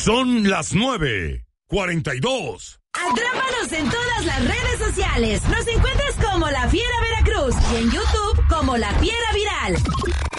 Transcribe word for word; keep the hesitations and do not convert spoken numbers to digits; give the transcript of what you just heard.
Son las nueve cuarenta y dos. Atrápanos en todas las redes sociales. Nos encuentras como La Fiera Veracruz y en YouTube como La Fiera Viral.